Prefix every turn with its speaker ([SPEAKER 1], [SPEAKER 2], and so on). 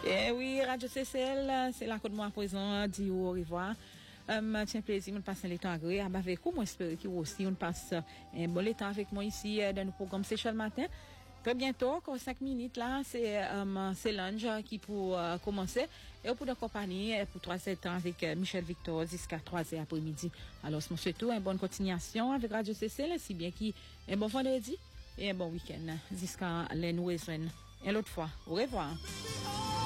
[SPEAKER 1] Eh oui, Radio CCL, c'est là que moi à présent, dit au revoir. Tiens plaisir, on passe un temps agréable avec vous. Moi, j'espère que vous aussi, on passe un bon temps avec moi ici dans le programme C'est le matin. Très bientôt, encore 5 minutes là, c'est lunch qui pour commencer. Et pour la compagnie, pour 3 temps avec Michel Victor jusqu'à 3h après-midi. Alors, c'est surtout une bonne continuation avec Radio CCL, si bien qu'un bon vendredi et un bon week-end jusqu'à l'année prochaine. Et l'autre fois, au revoir.